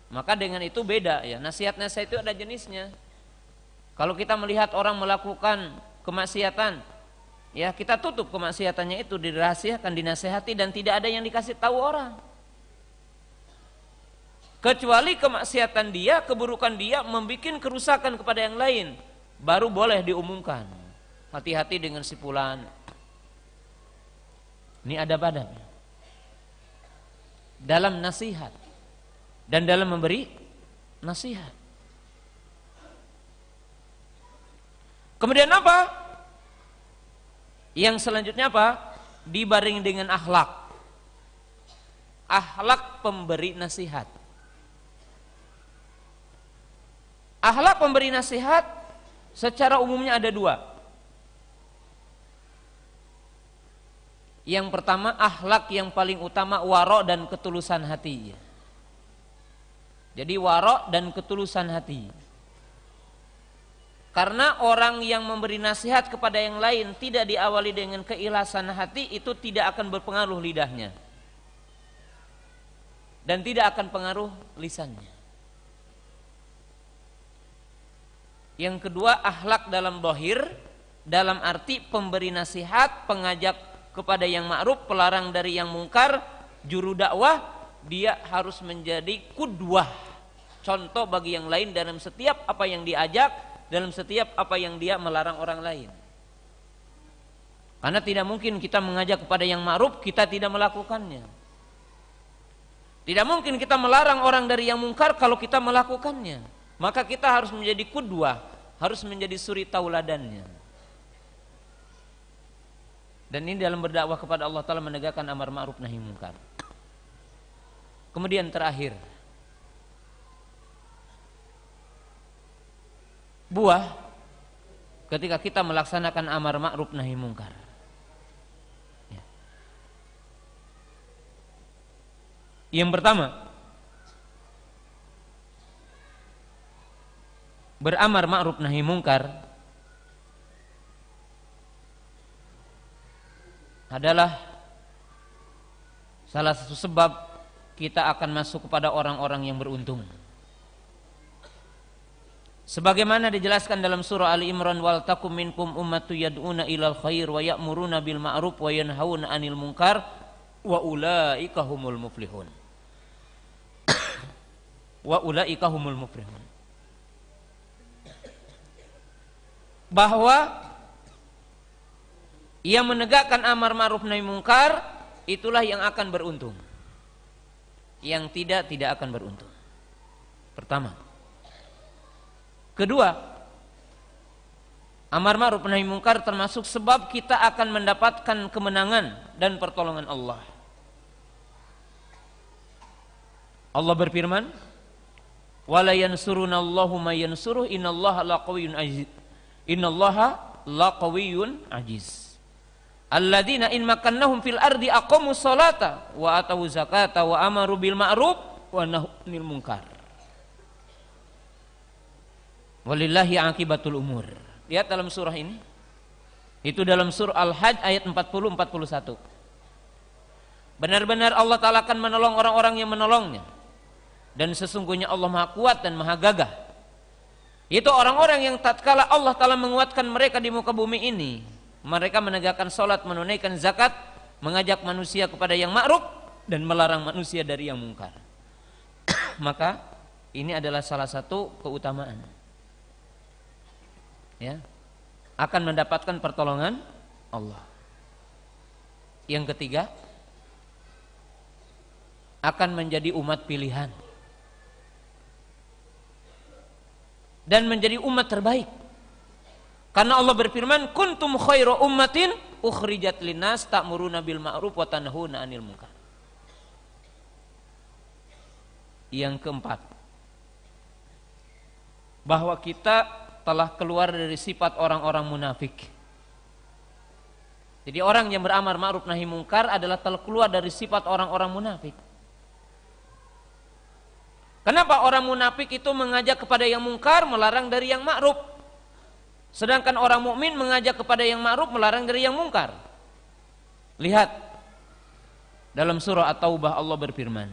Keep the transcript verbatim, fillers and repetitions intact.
Maka dengan itu beda ya. Nasihat-nasihat itu ada jenisnya. Kalau kita melihat orang melakukan kemaksiatan, ya kita tutup kemaksiatannya itu, dirahasiakan, dinasehati, dan tidak ada yang dikasih tahu orang. Kecuali kemaksiatan dia, keburukan dia membuat kerusakan kepada yang lain, baru boleh diumumkan. Hati-hati dengan si fulan. Ini ada adabnya dalam nasihat dan dalam memberi nasihat. Kemudian apa? Yang selanjutnya apa? Dibaring dengan akhlak. Akhlak pemberi nasihat. Akhlak pemberi nasihat secara umumnya ada dua. Yang pertama, akhlak yang paling utama waro dan ketulusan hati. Jadi waro dan ketulusan hati. Karena orang yang memberi nasihat kepada yang lain tidak diawali dengan keikhlasan hati, itu tidak akan berpengaruh lidahnya dan tidak akan pengaruh lisannya. Yang kedua, akhlak dalam dohir, dalam arti pemberi nasihat, pengajak kepada yang ma'ruf, pelarang dari yang mungkar, juru dakwah, dia harus menjadi kudwah, contoh bagi yang lain dalam setiap apa yang diajak, dalam setiap apa yang dia melarang orang lain. Karena tidak mungkin kita mengajak kepada yang ma'ruf kita tidak melakukannya. Tidak mungkin kita melarang orang dari yang mungkar kalau kita melakukannya. Maka kita harus menjadi kudwah, harus menjadi suri tauladannya. Dan ini dalam berdakwah kepada Allah Ta'ala menegakkan amar ma'ruf nahi mungkar. Kemudian terakhir, buah ketika kita melaksanakan amar ma'ruf nahi mungkar. Ya. Yang pertama, beramar ma'ruf nahi mungkar adalah salah satu sebab kita akan masuk kepada orang-orang yang beruntung. Sebagaimana dijelaskan dalam surah Ali Imran, wal takum minkum ummatu yad'una ilal khair wa ya'muruna bil ma'ruf wa yanhauna 'anil munkar wa ulaika humul muflihun. Wa ulaika humul muflihun. Bahwa yang menegakkan amar ma'ruf nahi mungkar itulah yang akan beruntung. Yang tidak tidak akan beruntung. Pertama. Kedua, amar ma'ruf nahi mungkar termasuk sebab kita akan mendapatkan kemenangan dan pertolongan Allah. Allah berfirman, "Wala yansurunallahu may yansuruh innallaha laqawiyyun aziz." Innallaha laqawiyyun aziz. Alladzina in makannahum fil ardi aqamus salata wa atau zakata wa amaru bil ma'ruf wa nahu 'anil munkar. Walillahi akibatul umur. Lihat dalam surah ini. Itu dalam surah Al-Hajj ayat empat puluh empat puluh satu. Benar-benar Allah Ta'ala akan menolong orang-orang yang menolongnya. Dan sesungguhnya Allah Maha Kuat dan Maha Gagah. Itu orang-orang yang tatkala Allah Ta'ala menguatkan mereka di muka bumi ini, mereka menegakkan salat, menunaikan zakat, mengajak manusia kepada yang ma'ruf dan melarang manusia dari yang mungkar. Maka ini adalah salah satu keutamaan. Ya, akan mendapatkan pertolongan Allah. Yang ketiga, akan menjadi umat pilihan dan menjadi umat terbaik. Karena Allah berfirman, kuntum khairu ummatin ukhrijat linnas ta'muruna bil ma'ruf wa tanhauna 'anil munkar. Yang keempat, bahwa kita telah keluar dari sifat orang-orang munafik. Jadi orang yang beramar ma'ruf nahi mungkar adalah telah keluar dari sifat orang-orang munafik. Kenapa orang munafik itu mengajak kepada yang mungkar, melarang dari yang ma'ruf? Sedangkan orang mukmin mengajak kepada yang ma'ruf, melarang dari yang mungkar. Lihat dalam surah At-Taubah Allah berfirman,